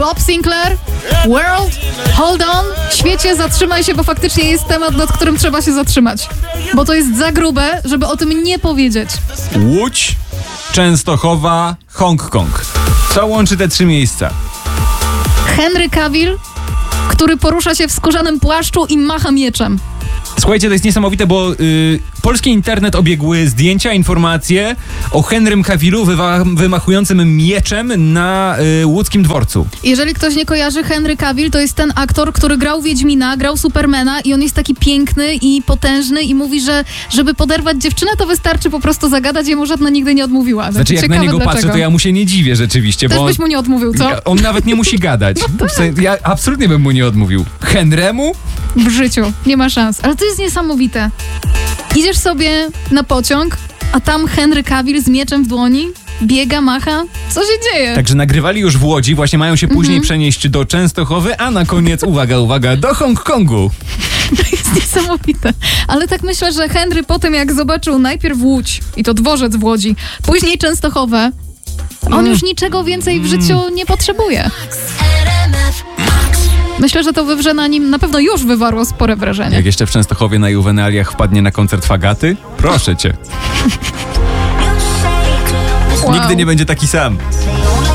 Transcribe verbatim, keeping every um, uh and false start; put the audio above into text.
Bob Sinclair, World, Hold On. Świecie, zatrzymaj się, bo faktycznie jest temat, nad którym trzeba się zatrzymać. Bo to jest za grube, żeby o tym nie powiedzieć. Łódź, Częstochowa, Hongkong. Co łączy te trzy miejsca? Henry Cavill, który porusza się w skórzanym płaszczu i macha mieczem. Słuchajcie, to jest niesamowite, bo y, polski internet obiegły zdjęcia, informacje o Henrym Cavillu wywa- wymachującym mieczem na y, łódzkim dworcu. Jeżeli ktoś nie kojarzy, Henry Cavill to jest ten aktor, który grał Wiedźmina, grał Supermana i on jest taki piękny i potężny i mówi, że żeby poderwać dziewczynę, to wystarczy po prostu zagadać, jemu żadna nigdy nie odmówiła. Znaczy, jak Ciekawe na niego dlaczego. patrzę, to ja mu się nie dziwię rzeczywiście, Też bo byś mu nie odmówił, co? on, on nawet nie musi gadać. No W sensie, ja absolutnie bym mu nie odmówił. Henrymu? W życiu. Nie ma szans. Ale to jest niesamowite. Idziesz sobie na pociąg, a tam Henry Cavill z mieczem w dłoni biega, macha. Co się dzieje? Także nagrywali już w Łodzi, właśnie mają się później Mhm. przenieść do Częstochowy, a na koniec, uwaga, uwaga, do Hongkongu. To jest niesamowite. Ale tak myślę, że Henry po tym, jak zobaczył najpierw Łódź, i to dworzec w Łodzi, później Częstochowę, on Mm. już niczego więcej w życiu nie potrzebuje. Myślę, że to wywrze na nim, na pewno już wywarło spore wrażenie. Jak jeszcze w Częstochowie na Juwenaliach wpadnie na koncert Fagaty? Proszę cię. Wow. Nigdy nie będzie taki sam.